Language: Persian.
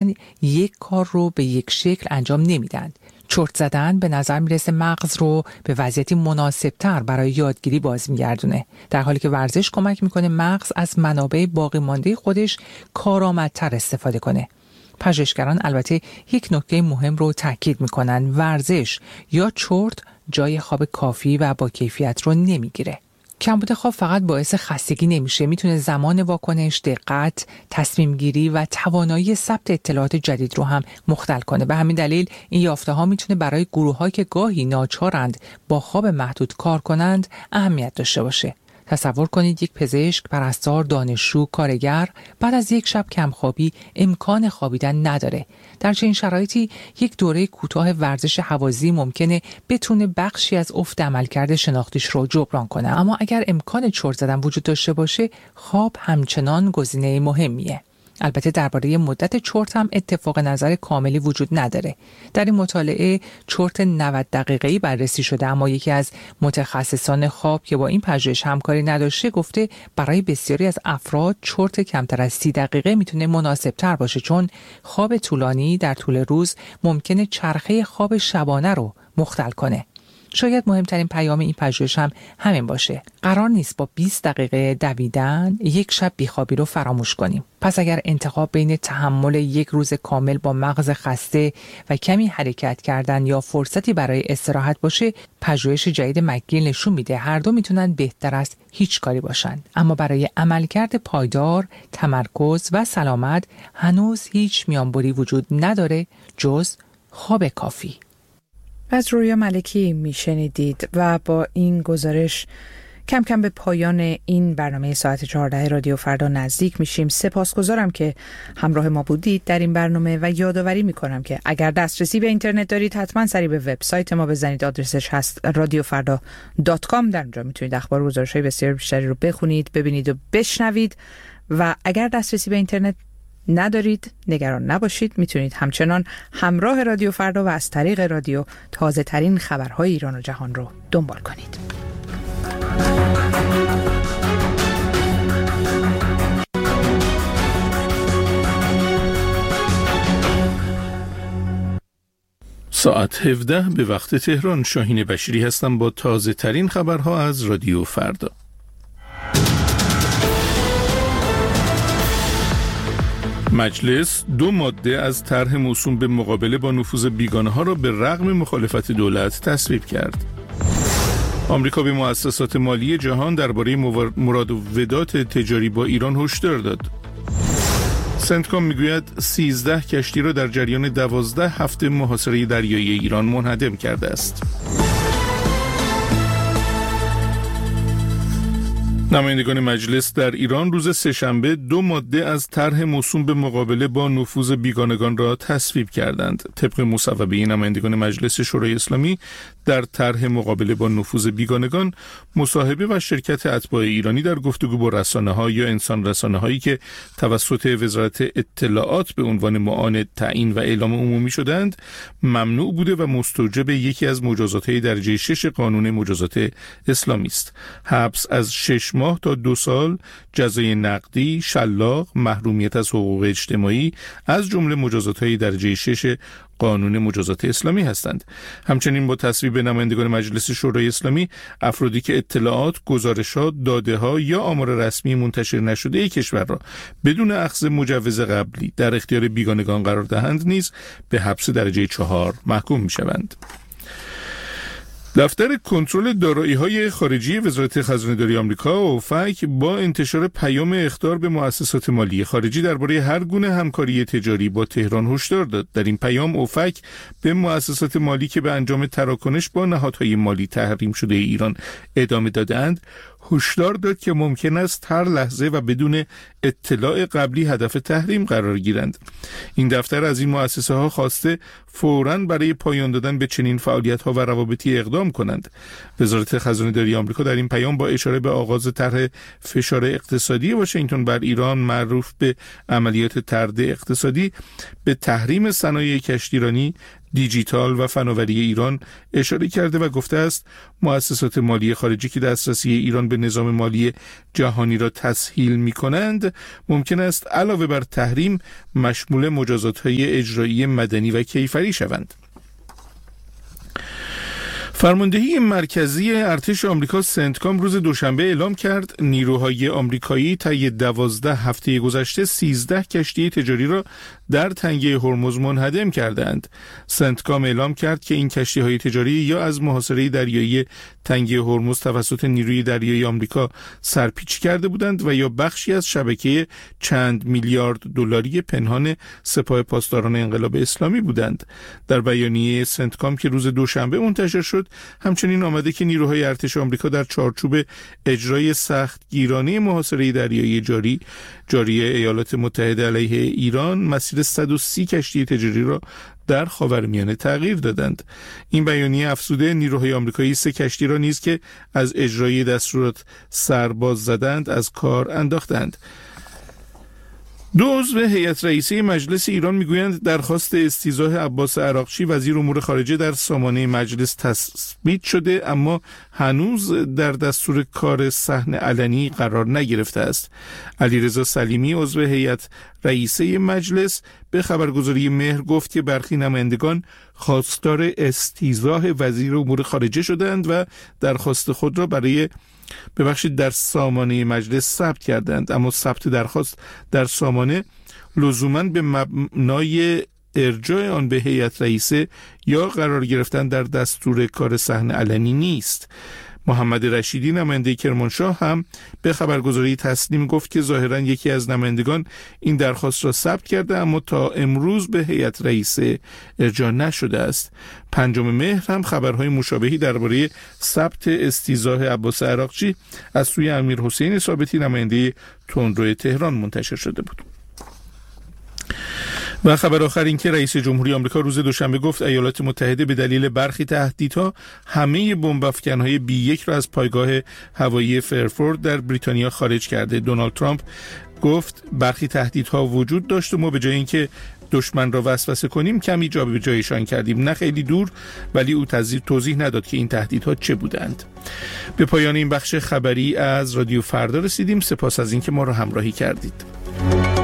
معمولاً یک کار رو به یک شکل انجام نمیدن. چرت زدن به نظر میرسه مغز رو به وضعیتی مناسبتر برای یادگیری باز میگردونه، در حالی که ورزش کمک میکنه مغز از منابع باقی مانده خودش کارآمدتر استفاده کنه. پژوهشگران البته یک نکته مهم رو تاکید میکنن: ورزش یا چرت جای خواب کافی و با کیفیت رو نمیگیره. کمبود خواب فقط باعث خستگی نمیشه، میتونه زمان واکنش، دقت، تصمیم گیری و توانایی ثبت اطلاعات جدید رو هم مختل کنه. به همین دلیل این یافته ها میتونه برای گروه‌هایی که گاهی ناچارند با خواب محدود کار کنند اهمیت داشته باشه. تصور کنید یک پزشک، پرستار، دانشجو، کارگر بعد از یک شب کمخوابی امکان خوابیدن نداره. در چنین شرایطی یک دوره کوتاه ورزش هوازی ممکنه بتونه بخشی از افت عملکرد شناختیش رو جبران کنه. اما اگر امکان چرت زدن وجود داشته باشه، خواب همچنان گزینه مهمیه. البته درباره مدت چرت هم اتفاق نظر کاملی وجود نداره. در این مطالعه چرت 90 دقیقه‌ای بررسی شده، اما یکی از متخصصان خواب که با این پژوهش همکاری نداشته گفته برای بسیاری از افراد چرت کمتر از 30 دقیقه میتونه مناسب تر باشه، چون خواب طولانی در طول روز ممکنه چرخه خواب شبانه رو مختل کنه. شاید مهمترین پیام این پژوهش هم همین باشه: قرار نیست با 20 دقیقه دویدن یک شب بیخوابی رو فراموش کنیم. پس اگر انتخاب بین تحمل یک روز کامل با مغز خسته و کمی حرکت کردن یا فرصتی برای استراحت باشه، پژوهش جدید مکگیل نشون میده هر دو میتونن بهتر از هیچ کاری باشن. اما برای عملکرد پایدار، تمرکز و سلامت هنوز هیچ میانبری وجود نداره جز خواب کافی. از رویا ملکی میشنیدید و با این گزارش کم کم به پایان این برنامه ساعت 14 رادیو فردا نزدیک میشیم. سپاسگزارم که همراه ما بودید در این برنامه و یادآوری میکنم که اگر دسترسی به اینترنت دارید حتما سری به وبسایت ما بزنید. آدرسش هست radiofarda.com. در اونجا میتونید اخبار و گزارش‌های بسیار بیشتری رو بخونید، ببینید و بشنوید. و اگر دسترسی به اینترنت ندارید نگران نباشید، میتونید همچنان همراه رادیو فردا و از طریق رادیو تازه ترین خبرهای ایران و جهان رو دنبال کنید. ساعت 17 به وقت تهران. شاهین بشیری هستم با تازه ترین خبرها از رادیو فردا. مجلس 2 ماده از طرح موسوم به مقابله با نفوذ بیگانه‌ها را به رغم مخالفت دولت تصویب کرد. آمریکا به مؤسسات مالی جهان درباره مراودات تجاری با ایران هشدار داد. سنتکام میگوید 13 کشتی را در جریان 12 هفته محاصره دریایی ایران منهدم کرده است. نمایندگان مجلس در ایران روز سه‌شنبه 2 ماده از طرح موسوم به مقابله با نفوذ بیگانگان را تصویب کردند. طبق مصوبه نمایندگان مجلس شورای اسلامی در طرح مقابله با نفوذ بیگانگان، مصاحبه و شرکت اتباع ایرانی در گفتگو با رسانه‌ها یا انسان رسانه‌هایی که توسط وزارت اطلاعات به عنوان معاون تعیین و اعلام عمومی شدند ممنوع بوده و مستوجب یکی از مجازات‌های درجه 6 قانون مجازات اسلامی است: حبس از 6 ماه تا 2 سال، جزای نقدی، شلاق، محرومیت از حقوق اجتماعی از جمله مجازات‌های درجه 6 قانون مجازات اسلامی هستند. همچنین با تصویب نمایندگان مجلس شورای اسلامی، افرادی که اطلاعات، گزارشات، داده‌ها یا آمار رسمی منتشر نشده کشور را بدون اخذ مجوز قبلی در اختیار بیگانگان قرار دهند نیز به حبس درجه 4 محکوم می‌شوند. دفتر کنترل دارایی‌های خارجی وزارت خزانه‌داری آمریکا اوفک با انتشار پیام اخطار به مؤسسات مالی خارجی درباره هر گونه همکاری تجاری با تهران هشدار داد. در این پیام اوفک به مؤسسات مالی که به انجام تراکنش با نهادهای مالی تحریم شده ایران ادامه دادند هشدار داد که ممکن است هر لحظه و بدون اطلاع قبلی هدف تحریم قرار گیرند. این دفتر از این مؤسسه ها خواسته فوراً برای پایان دادن به چنین فعالیت ها و روابطی اقدام کنند. وزارت خزانه‌داری آمریکا در این پیام با اشاره به آغاز طرح فشار اقتصادی واشنگتن بر ایران معروف به عملیات طرد اقتصادی به تحریم صنایع کشتیرانی دیجیتال و فناوری ایران اشاره کرده و گفته است مؤسسات مالی خارجی که دسترسی ایران به نظام مالی جهانی را تسهیل می‌کنند ممکن است علاوه بر تحریم مشمول مجازات‌های اجرایی مدنی و کیفری شوند. فرماندهی مرکزی ارتش آمریکا سنتکام روز دوشنبه اعلام کرد نیروهای آمریکایی طی 12 هفته گذشته 13 کشتی تجاری را در تنگه هرمز منهدم کردند. سنتکام اعلام کرد که این کشتی‌های تجاری یا از محاصره دریایی تنگه هرمز توسط نیروی دریایی آمریکا سرپیچی کرده بودند و یا بخشی از شبکه چند میلیارد دلاری پنهان سپاه پاسداران انقلاب اسلامی بودند. در بیانیه سنتکام که روز دوشنبه منتشر شد همچنین آمده که نیروهای ارتش آمریکا در چارچوب اجرای سختگیرانه محاصره دریایی جاری ایالات متحده علیه ایران مسیر 130 کشتی تجاری را در خاورمیانه تغییر دادند. این بیانیه افزوده نیروهای آمریکایی 3 کشتی را نیز که از اجرای دستورات سرباز زدند از کار انداختند. 2 عضو هیئت رئیسه مجلس ایران میگویند درخواست استیضاح عباس عراقچی وزیر امور خارجه در سامانه مجلس تثبیت شده اما هنوز در دستور کار صحن علنی قرار نگرفته است. علیرضا سلیمی عضو هیئت رئیسه مجلس به خبرگزاری مهر گفت که برخی نمایندگان خواستار استیضاح وزیر امور خارجه شدند و درخواست خود را در سامانه مجلس ثبت کردند، اما ثبت درخواست در سامانه لزوماً به مبنای ارجاع آن به هیئت رئیسه یا قرار گرفتن در دستور کار صحن علنی نیست. محمد رشیدی نماینده کرمانشاه هم به خبرگزاری تسنیم گفت که ظاهراً یکی از نمایندگان این درخواست را ثبت کرده اما تا امروز به هیئت رئیسه ارجاع نشده است. 5 مهر هم خبرهای مشابهی درباره ثبت استیضاح عباس عراقچی از سوی امیرحسین ثابتی نماینده تندرو تهران منتشر شده بود. و خبر آخر این که رئیس جمهوری آمریکا روز دوشنبه گفت ایالات متحده به دلیل برخی تهدیدها همه بمب افکن‌های B1 را از پایگاه هوایی فرفورد در بریتانیا خارج کرده. دونالد ترامپ گفت برخی تهدیدها وجود داشت و ما به جای اینکه دشمن را وسوسه کنیم کمی جابجایشان کردیم. نه خیلی دور، ولی او توضیح نداد که این تهدیدها چه بودند. به پایان این بخش خبری از رادیو فردا رسیدیم. سپاس از اینکه ما را همراهی کردید.